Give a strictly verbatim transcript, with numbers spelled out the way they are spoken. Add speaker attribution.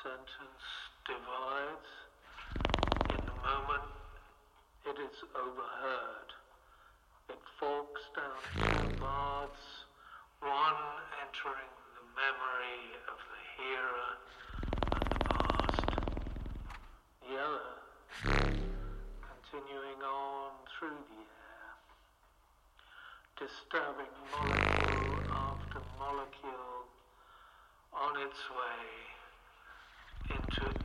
Speaker 1: sentence divides. In the moment it is overheard. It forks down two paths, one entering the memory of the hearer and the past, the other continuing on through the air, disturbing molecule after molecule on its way into